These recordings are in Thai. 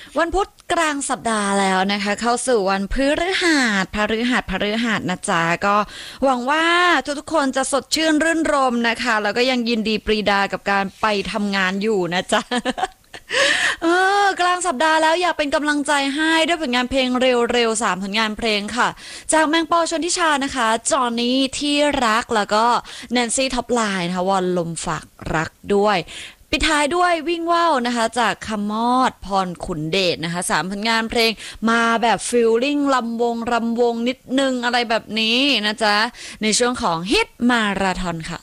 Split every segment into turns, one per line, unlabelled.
วันพุธกลางสัปดาห์แล้วนะคะเข้าสู่วันพฤหัสนะจ๊ะก็หวังว่าทุกๆคนจะสดชื่นรื่นรมนะคะแล้วก็ยังยินดีปรีดากับการไปทำงานอยู่นะจ๊ะกลางสัปดาห์แล้วอยากเป็นกำลังใจให้ด้วยผลงานเพลงเร็วๆ3ผลงานเพลงค่ะจากแมงปอชนทิชานะคะจอห์นนี่ที่รักแล้วก็แนนซี่ท็อปไลน์นะคะวอนลมฝากรักด้วยปิดท้ายด้วยวิ่งว่าวนะคะจากคำมอดพรขุนเดชนะคะ3ผลงานเพลงมาแบบฟิลลิ่งรำวงนิดนึงอะไรแบบนี้นะจ๊ะในช่วงของฮิตมาราธอนค่ะ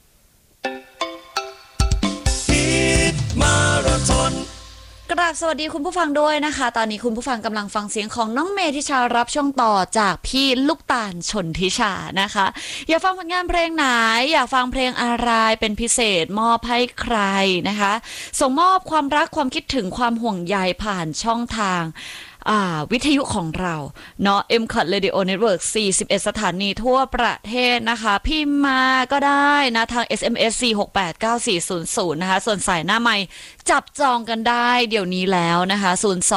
กราบสวัสดีคุณผู้ฟังด้วยนะคะตอนนี้คุณผู้ฟังกำลังฟังเสียงของน้องเมธิชารับช่วงต่อจากพี่ลูกตาลชนทิชานะคะอยากฟังผลงานเพลงไหนอยากฟังเพลงอะไรเป็นพิเศษมอบให้ใครนะคะส่งมอบความรักความคิดถึงความห่วงใยผ่านช่องทางวิทยุของเราเนาะ MCOT Radio Network 41 สถานีทั่วประเทศนะคะพิมพ์มาก็ได้นะทาง SMS 4689400นะคะส่วนสายหน้าไมค์จับจองกันได้เดี๋ยวนี้แล้วนะคะ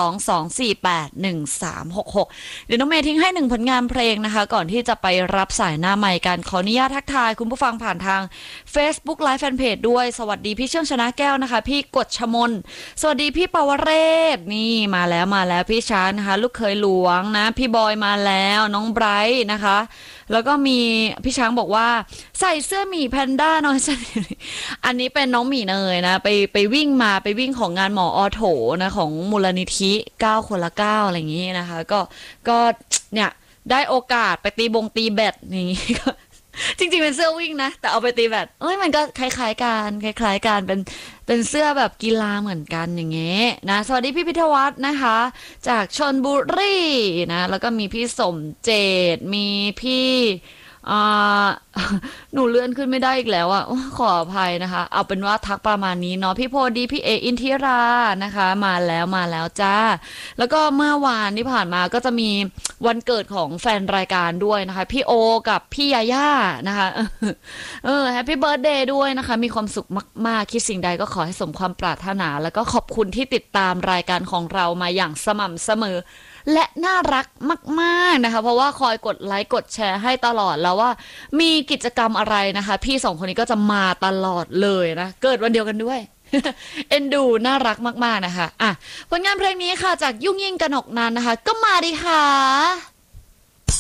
022481366เดี๋ยวน้องเมย์ทิ้งให้1ผลงานเพลงนะคะก่อนที่จะไปรับสายหน้าไมค์กันขออนุญาตทักทายคุณผู้ฟังผ่านทาง Facebook Live Fanpage ด้วยสวัสดีพี่เชื่องชนะแก้วนะคะพี่กฎชมนสวัสดีพี่ปวเรศนี่มาแล้วพี่ช้านะคะลูกเคยหลวงนะพี่บอยมาแล้วน้องไบรท์นะคะแล้วก็มีพี่ช้างบอกว่าใส่เสื้อหมีแพนด้าน้อยอันนี้เป็นน้องหมีเนยนะไปวิ่งของงานหมออโถนะของมูลนิธิ9คนละ9อะไรอย่างงี้นะคะก็เนี่ยได้โอกาสไปตีแบดนี่จริงๆเป็นเสื้อวิ่งนะแต่เอาไปตีแบดมันก็คล้ายๆกันเป็นเสื้อแบบกีฬาเหมือนกันอย่างเงี้ยนะสวัสดีพี่พิทวัฒน์นะคะจากชลบุรีนะแล้วก็มีพี่สมเจตมีพี่อ่าหนูเลื่อนขึ้นไม่ได้อีกแล้วอ่ะขออภัยนะคะเอาเป็นว่าทักประมาณนี้เนาะพี่โพดีพี่เออินทิรานะคะมาแล้วจ้าแล้วก็เมื่อวานที่ผ่านมาก็จะมีวันเกิดของแฟนรายการด้วยนะคะพี่โอกับพี่ยาย่านะคะแฮปปี้เบิร์ธเดย์ด้วยนะคะมีความสุขมากๆคิดสิ่งใดก็ขอให้สมความปรารถนาแล้วก็ขอบคุณที่ติดตามรายการของเรามาอย่างสม่ำเสมอและน่ารักมากๆนะคะเพราะว่าคอยกดไลค์กดแชร์ให้ตลอดแล้วว่ามีกิจกรรมอะไรนะคะพี่สองคนนี้ก็จะมาตลอดเลยนะเกิดวันเดียวกันด้วย เอ็นดูน่ารักมากๆนะคะผลงานเพลงนี้ค่ะจากยุ่งยิ่งกนกนันนะคะก็มาดีค่ะ